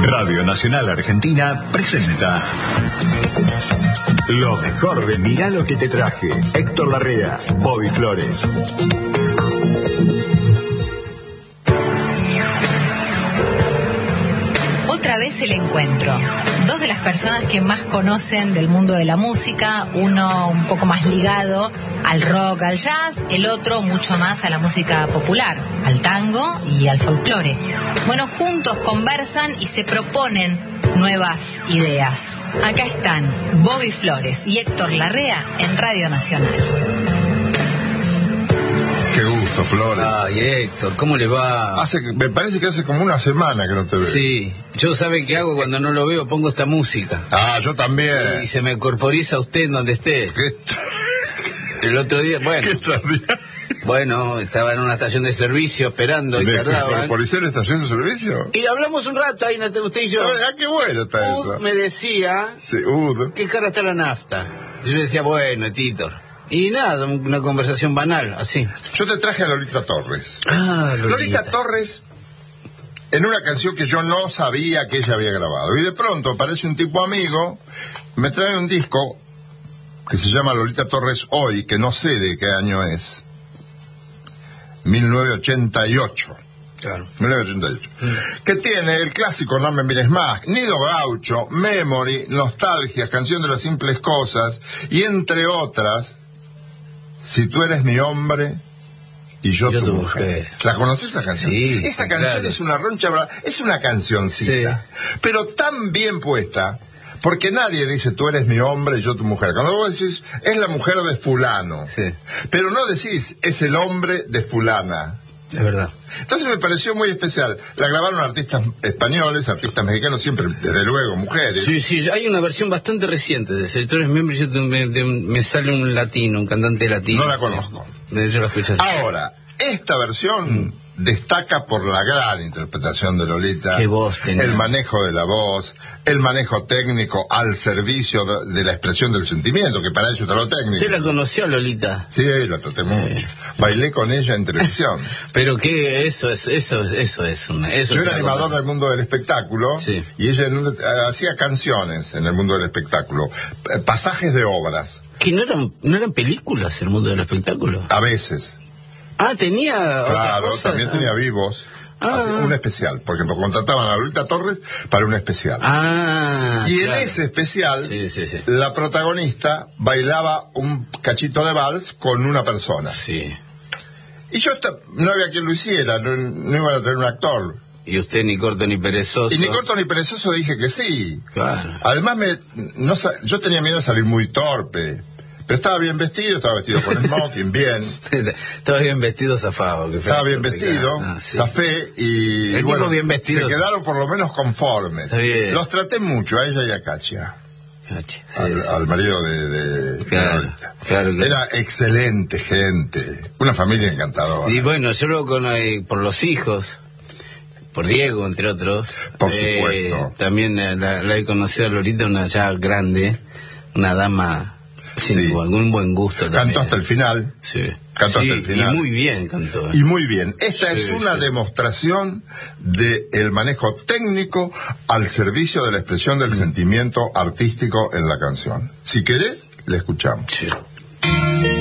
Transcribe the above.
Radio Nacional Argentina presenta lo mejor de Mirá lo que te traje. Héctor Larrea, Bobby Flores. Otra vez el encuentro. Dos de las personas que más conocen del mundo de la música, uno un poco más ligado al rock, al jazz, el otro mucho más a la música popular, al tango y al folclore. Bueno, juntos conversan y se proponen nuevas ideas. Acá están Bobby Flores y Héctor Larrea en Radio Nacional. Qué gusto, Flores. Ay, Héctor, ¿cómo le va? Me parece que hace como una semana que no te veo. Sí, yo sabe qué hago cuando no lo veo, pongo esta música. Ah, yo también. Y se me corporiza usted en donde esté. El otro día, bueno. ¿Qué extraordinario? Bueno, estaba en una estación de servicio esperando y tardaban. ¿Corporizar la estación de servicio? Y hablamos un rato ahí, usted y yo. Ah, qué bueno está eso. Me decía, sí, ¿qué cara está la nafta? Y yo le decía, bueno, Titor. Y nada, una conversación banal, así. Yo te traje a Lolita Torres. Ah, Lolita Torres, en una canción que yo no sabía que ella había grabado. Y de pronto aparece un tipo amigo, me trae un disco que se llama Lolita Torres Hoy, que no sé de qué año es. 1988. Claro. 1988. Que tiene el clásico No me mires más, Nido Gaucho, Memory, Nostalgias, Canción de las simples cosas, y entre otras, Si tú eres mi hombre y yo tu mujer. ¿La conoces esa canción? Sí. Esa canción, claro. Es una roncha, es una cancioncita, sí. Pero tan bien puesta, porque nadie dice tú eres mi hombre y yo tu mujer. Cuando vos decís, es la mujer de fulano, sí. Pero no decís, es el hombre de fulana. Es verdad. Entonces me pareció muy especial. La grabaron artistas españoles, artistas mexicanos, siempre, desde luego, mujeres. Sí, sí, hay una versión bastante reciente de ese. Tú eres miembro y me sale un latino, un cantante latino. No la conozco. Yo la escuché así. Ahora, esta versión destaca por la gran interpretación de Lolita. Qué voz tenía. El manejo de la voz, el manejo técnico al servicio de la expresión del sentimiento, que para eso está lo técnico. ¿Usted la conoció, Lolita? Sí, la traté mucho. Bailé con ella en televisión. Pero que eso es Yo era animador del mundo del espectáculo, sí. Y ella hacía canciones en el mundo del espectáculo, pasajes de obras. ¿Que no eran películas el mundo del espectáculo? A veces. Ah, tenía. Claro, también tenía vivos. Un especial, porque contrataban a Lolita Torres para un especial. Y claro. En ese especial, sí. La protagonista bailaba un cachito de vals con una persona. Sí. Y yo no había quien lo hiciera, no iban a tener un actor. Y usted ni corto ni perezoso. Y ni corto ni perezoso dije que sí. Claro. Además, yo tenía miedo de salir muy torpe. Pero estaba bien vestido con smoking, bien. Estaba bien vestido, zafado. Estaba bien vestido, sí. Zafé y bueno, bien vestido, se quedaron por lo menos conformes. Los traté mucho, a ella y a Katia. Al marido de claro. Era excelente gente, una familia encantadora. Y bueno, yo luego por los hijos, por Diego, entre otros. Por supuesto. También la he conocido a Lolita, una ya grande, una dama... Sí. Algún buen gusto también. Cantó hasta el final. Sí. Cantó hasta el final. Y muy bien cantó. Y muy bien. Esta es una demostración del manejo técnico al servicio de la expresión del sentimiento artístico en la canción. Si querés, la escuchamos. Sí.